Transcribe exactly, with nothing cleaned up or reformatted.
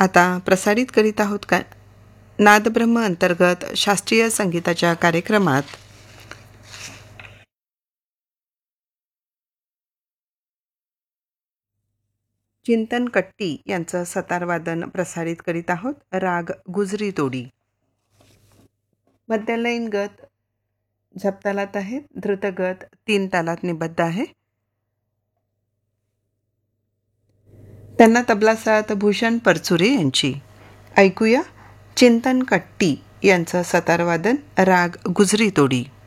आता प्रसारित करीत आहोत का नादब्रह्म अंतर्गत शास्त्रीय संगीताच्या कार्यक्रमात चिंतन कट्टी यांचं सतारवादन प्रसारित करीत आहोत. राग गुजरी तोडी. मध्यलयीन गत झपतालात आहे, द्रुतगत तीन तालात निबद्ध आहे. त्यांना तबला साथ भूषण परचुरे यांची. ऐकूया चिंतन कट्टी यांचं सतारवादन राग गुजरी तोडी.